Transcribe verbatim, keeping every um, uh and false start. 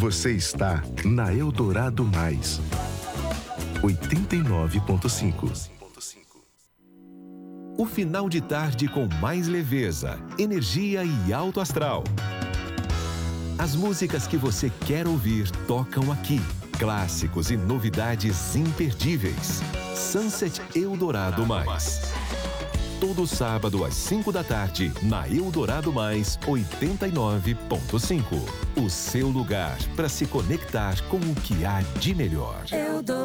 Você está na Eldorado Mais, oitenta e nove ponto cinco. O final de tarde com mais leveza, energia e alto astral. As músicas que você quer ouvir tocam aqui. Clássicos e novidades imperdíveis. Sunset Eldorado Mais. Todo sábado às cinco da tarde, na Eldorado Mais oitenta e nove ponto cinco. O seu lugar para se conectar com o que há de melhor.